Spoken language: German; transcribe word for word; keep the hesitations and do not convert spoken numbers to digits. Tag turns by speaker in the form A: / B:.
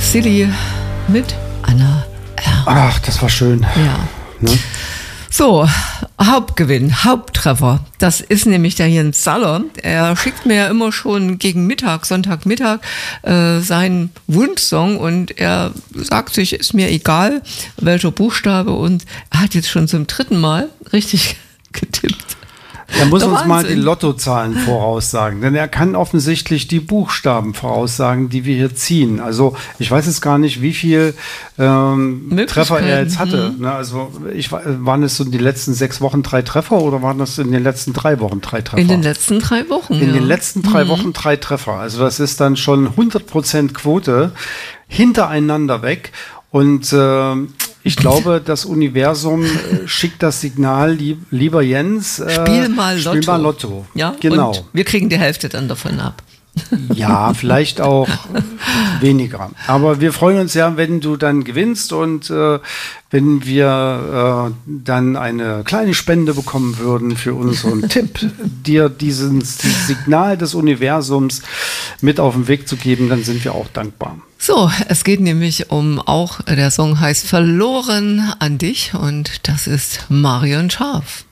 A: Silly mit Anna R.
B: Ach, das war schön.
A: Ja.
B: Ne?
A: So, Hauptgewinn, Haupttreffer. Das ist nämlich der Jens Saller. Er schickt mir ja immer schon gegen Mittag, Sonntagmittag, äh, seinen Wunschsong und er sagt sich, ist mir egal, welcher Buchstabe, und er hat jetzt schon zum dritten Mal richtig getippt.
B: Er muss
A: Der
B: uns
A: Wahnsinn.
B: mal die Lottozahlen voraussagen, denn er kann offensichtlich die Buchstaben voraussagen, die wir hier ziehen. Also ich weiß jetzt gar nicht, wie viel ähm, Treffer er jetzt hatte.
A: Hm.
B: Ne, also ich, waren es so in den letzten sechs Wochen drei Treffer oder waren das in den letzten drei Wochen drei Treffer?
A: In den letzten drei Wochen.
B: In
A: ja.
B: den letzten drei
A: Mhm.
B: Wochen drei Treffer. Also das ist dann schon hundert Prozent Quote hintereinander weg. Und äh, ich glaube, das Universum äh, schickt das Signal, lieb, lieber Jens, äh,
A: Spiel mal Lotto.
B: Spiel mal Lotto.
A: Ja,
B: genau.
A: Und wir kriegen die Hälfte dann davon ab.
B: Ja, vielleicht auch weniger. Aber wir freuen uns ja, wenn du dann gewinnst und äh, wenn wir äh, dann eine kleine Spende bekommen würden für unseren Tipp, dir dieses, dieses Signal des Universums mit auf den Weg zu geben, dann sind wir auch dankbar.
A: So, es geht nämlich um, auch der Song heißt Verloren an dich, und das ist Marion Scharf.